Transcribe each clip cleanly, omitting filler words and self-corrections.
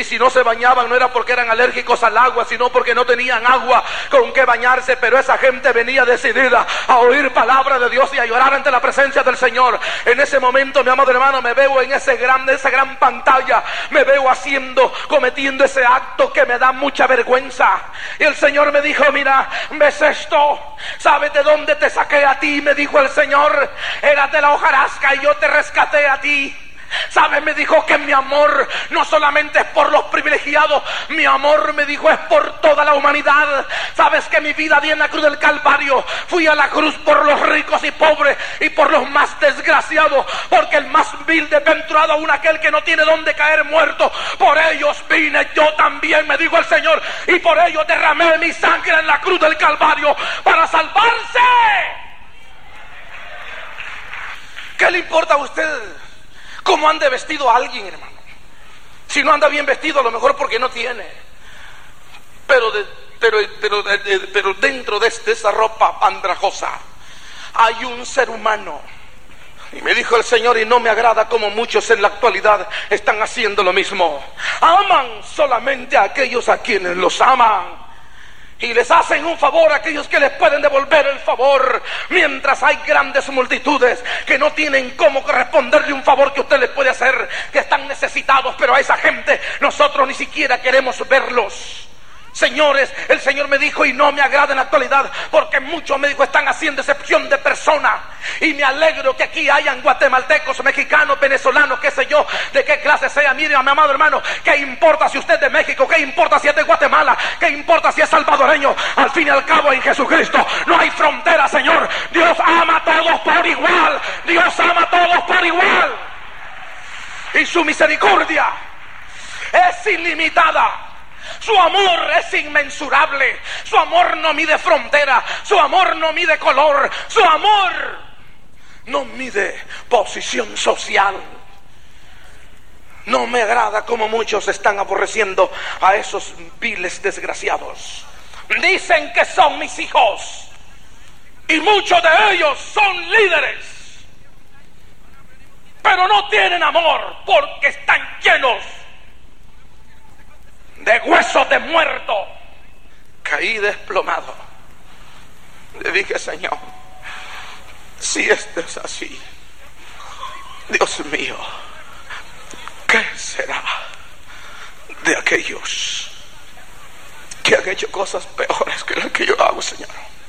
y si no se bañaban no era porque eran alérgicos al agua, sino porque no tenían agua con que bañarse. Pero esa gente venía decidida a oír palabra de Dios y a llorar ante la presencia del Señor. En ese momento, mi amado hermano, me veo en esa gran pantalla, me veo cometiendo ese acto que me da mucha vergüenza. Y el Señor me dijo: mira, ¿ves esto? ¿Sabes de dónde te saqué a ti? Me dijo el Señor. Eras de la hojarasca y yo te rescaté a ti. ¿Sabes? Me dijo que mi amor no solamente es por los privilegiados, mi amor, me dijo, es por toda la humanidad. ¿Sabes? Que mi vida di en la cruz del Calvario. Fui a la cruz por los ricos y pobres y por los más desgraciados, porque el más vil, desventurado, aún aquel que no tiene dónde caer muerto, por ellos vine yo también, me dijo el Señor, y por ello derramé mi sangre en la cruz del Calvario para salvarse. ¿Qué le importa a usted cómo ande vestido alguien, hermano? Si no anda bien vestido, a lo mejor porque no tiene. Pero dentro de esa ropa andrajosa hay un ser humano. Y me dijo el Señor: y no me agrada como muchos en la actualidad están haciendo lo mismo. Aman solamente a aquellos a quienes los aman, y les hacen un favor a aquellos que les pueden devolver el favor, mientras hay grandes multitudes que no tienen cómo corresponderle un favor que usted les puede hacer, que están necesitados. Pero a esa gente nosotros ni siquiera queremos verlos. Señores, el Señor me dijo: y no me agrada en la actualidad, porque muchos, me dijo, están haciendo excepción de persona. Y me alegro que aquí hayan guatemaltecos, mexicanos, venezolanos, qué sé yo, de qué clase sea. Mire, mi amado hermano, ¿qué importa si usted es de México? ¿Qué importa si es de Guatemala? ¿Qué importa si es salvadoreño? Al fin y al cabo, en Jesucristo no hay frontera, Señor. Dios ama a todos por igual. Dios ama a todos por igual. Y su misericordia es ilimitada. Su amor es inmensurable. Su amor no mide frontera. Su amor no mide color. Su amor no mide posición social. No me agrada como muchos están aborreciendo a esos viles desgraciados. Dicen que son mis hijos, y muchos de ellos son líderes, pero no tienen amor, porque están llenos de huesos de muerto. Caí desplomado. Le dije: Señor, si esto es así, Dios mío, ¿qué será de aquellos que han hecho cosas peores que las que yo hago, Señor?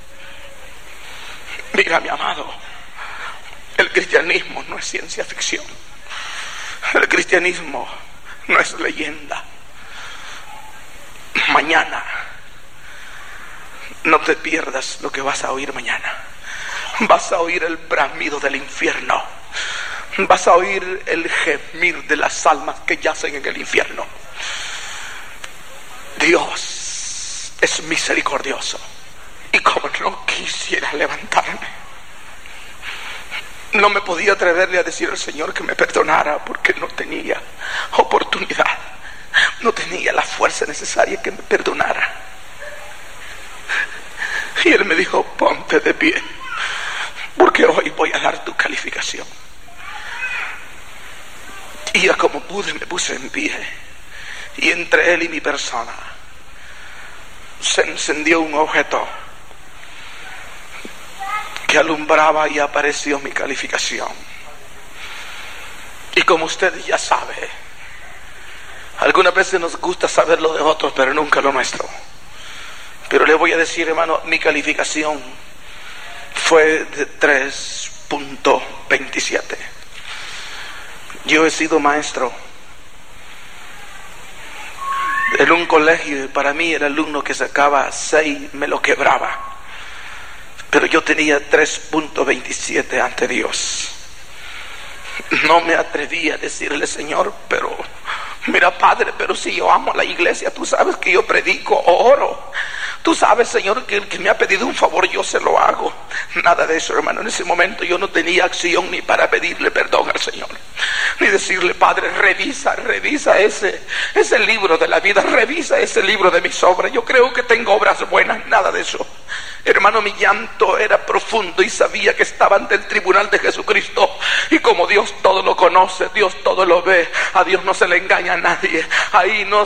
Mira, mi amado, el cristianismo no es ciencia ficción. El cristianismo no es leyenda. Mañana, no te pierdas lo que vas a oír mañana. Vas a oír el bramido del infierno. Vas a oír el gemir de las almas que yacen en el infierno. Dios es misericordioso, y como no quisiera levantarme, no me podía atreverle a decir al Señor que me perdonara, porque no tenía oportunidad. No tenía la fuerza necesaria que me perdonara. Y Él me dijo: ponte de pie, porque hoy voy a dar tu calificación. Y ya como pude me puse en pie, y entre Él y mi persona se encendió un objeto que alumbraba, y apareció mi calificación. Y como usted ya sabe, algunas veces nos gusta saber lo de otros, pero nunca lo nuestro. Pero le voy a decir, hermano, mi calificación fue de 3.27. Yo he sido maestro en un colegio, y para mí el alumno que sacaba 6 me lo quebraba. Pero yo tenía 3.27 ante Dios. No me atreví a decirle: Señor, pero mira, Padre, pero si yo amo a la iglesia, tú sabes que yo predico, oro. Tú sabes, Señor, que el que me ha pedido un favor, yo se lo hago. Nada de eso, hermano. En ese momento yo no tenía acción ni para pedirle perdón al Señor, ni decirle: Padre, revisa ese libro de la vida, revisa ese libro de mis obras. Yo creo que tengo obras buenas. Nada de eso. Hermano, mi llanto era profundo, y sabía que estaba ante el tribunal de Jesucristo. Y como Dios todo lo conoce, Dios todo lo ve, a Dios no se le engaña a nadie. Ahí no